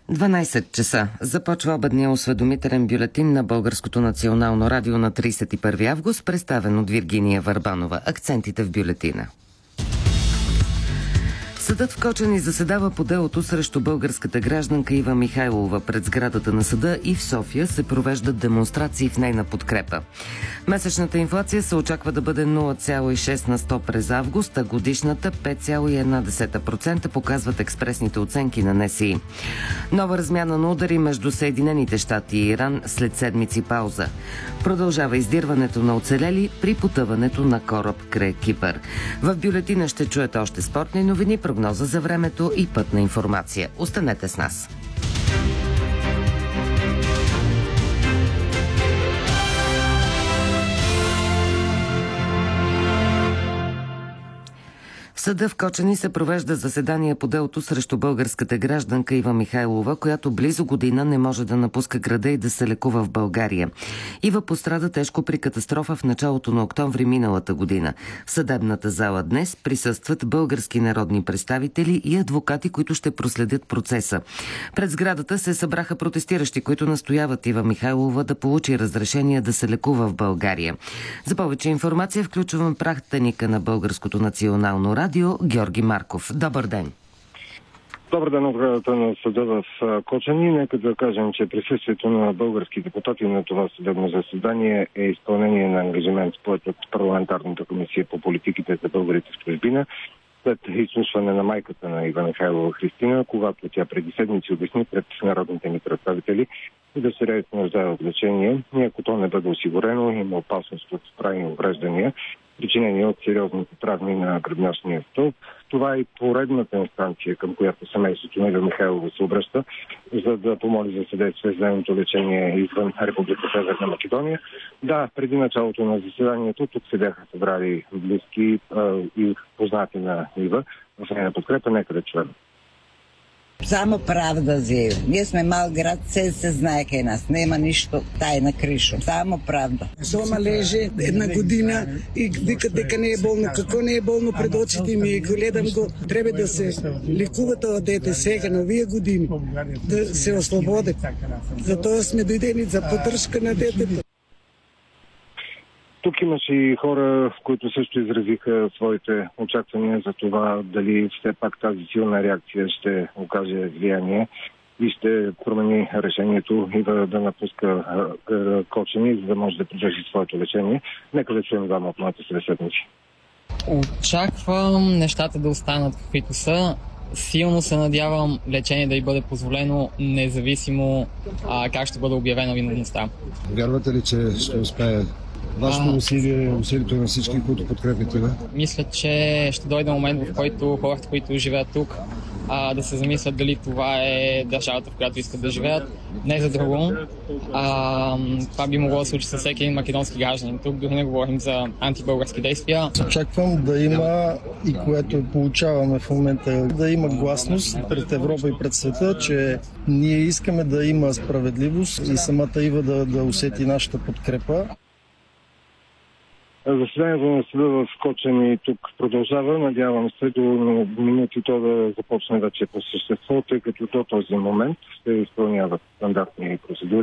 12 часа. Започва обедния осведомителен бюлетин на Българското национално радио на 31 август, представен от Виргиния Върбанова. Акцентите в бюлетина. Съдът в Кочани заседава по делото срещу българската гражданка Ива Михайлова. Пред сградата на съда и в София се провеждат демонстрации в нейна подкрепа. Месечната инфлация се очаква да бъде 0,6 на 100 през август, а годишната 5,1%, показват експресните оценки на НСИ. Нова размяна на удари между Съединените щати и Иран след седмици пауза. Продължава издирването на оцелели при потъването на кораб край Кипър. В бюлетина ще чуете още спортни новини, прогноза за времето и пътна информация. Останете с нас. В съда в Кочани се провежда заседание по делото срещу българската гражданка Ива Михайлова, която близо година не може да напуска града и да се лекува в България. Ива пострада тежко при катастрофа в началото на октомври миналата година. В съдебната зала днес присъстват български народни представители и адвокати, които ще проследят процеса. Пред сградата се събраха протестиращи, които настояват Ива Михайлова да получи разрешение да се лекува в България. За повече информация включвам пратеника на Българското национално радио Георги Марков. Добър ден! Добър ден, оградата на съда в Кочани. Нека да кажем, че присъствието на български депутати на това съдебно заседание е изпълнение на ангажимент, поет от парламентарната комисия по политиките за българите в чужбина, след изслушване на майката на Ива Михайлова Христина, когато тя преди седмици обясни пред народните ни представители да се нуждае от лечение и ако то не бъде осигурено, има опасност от трайни увреждания, причинени от сериозните травми на гръбначния стълб. Това е и поредната инстанция, към която семейството на Ива Михайлова се обръща, за да помоли за съдействие за нейното лечение извън Република Северна Македония. Да, преди началото на заседанието тук се бяха събрали близки и познати на Ива в нейна подкрепа. Нека да чуем. Само правда заявя. Ние сме мал град, се знае кай нас. Нема нищо тайна кришо. Само правда. Дома лежи една година и вика дека не е болно. Какво не е болно пред очите ми? Гледам го. Трябва да се лекува това дете сега на вие години. Да се ослободи. Затова сме дойдени за поддръжка на детето. Тук имаше и хора, които също изразиха своите очаквания за това дали все пак тази силна реакция ще окаже влияние и ще промени решението Ива да напуска Кочани, за да може да продължи своето лечение. Нека да чуем двама от моите събеседници. Очаквам нещата да останат каквито са. Силно се надявам лечение да й бъде позволено, независимо как ще бъде обявена виновността. Вярвате ли, че ще успее вашето усилие, усилието на всички, които подкрепите? Мисля, че ще дойде момент, в който хората, които живеят тук, да се замислят дали това е държавата, в която искат да живеят. Не за друго. Това би могло да случи с всеки един македонски гражданин. Тук дори не говорим за антибългарски действия. Очаквам да има, и което получаваме в момента, да има гласност пред Европа и пред света, че ние искаме да има справедливост и самата Ива да усети нашата подкрепа. Заседанието на съда в Кочани тук продължава. Надявам се до минути то да започне вече по същество, тъй като до този момент се изпълняват стандартни процедури.